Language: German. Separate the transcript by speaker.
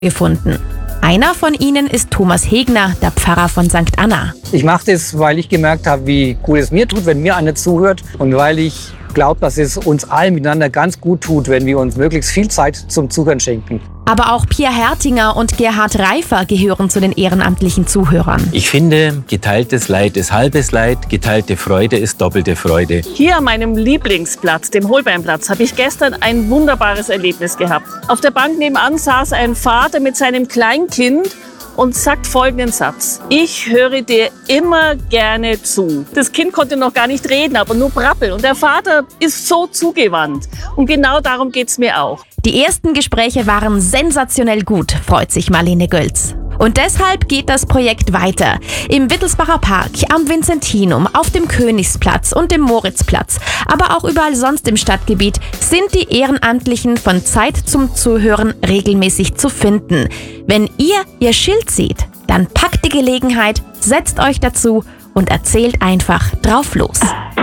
Speaker 1: gefunden. Einer von ihnen ist Thomas Hegner, der Pfarrer von St. Anna.
Speaker 2: Ich mache das, weil ich gemerkt habe, wie gut es mir tut, wenn mir einer zuhört und weil ich glaube, dass es uns allen miteinander ganz gut tut, wenn wir uns möglichst viel Zeit zum Zuhören schenken.
Speaker 1: Aber auch Pia Hertinger und Gerhard Reifer gehören zu den ehrenamtlichen Zuhörern.
Speaker 3: Ich finde, geteiltes Leid ist halbes Leid, geteilte Freude ist doppelte Freude.
Speaker 4: Hier an meinem Lieblingsplatz, dem Holbeinplatz, habe ich gestern ein wunderbares Erlebnis gehabt. Auf der Bank nebenan saß ein Vater mit seinem Kleinkind und sagt folgenden Satz: Ich höre dir immer gerne zu. Das Kind konnte noch gar nicht reden, aber nur brabbeln. Und der Vater ist so zugewandt. Und genau darum geht's mir auch.
Speaker 1: Die ersten Gespräche waren sensationell gut, freut sich Marlene Gölz. Und deshalb geht das Projekt weiter. Im Wittelsbacher Park, am Vinzentinum, auf dem Königsplatz und dem Moritzplatz, aber auch überall sonst im Stadtgebiet sind die Ehrenamtlichen von Zeit zum Zuhören regelmäßig zu finden. Wenn ihr Schild seht, dann packt die Gelegenheit, setzt euch dazu und erzählt einfach drauf los.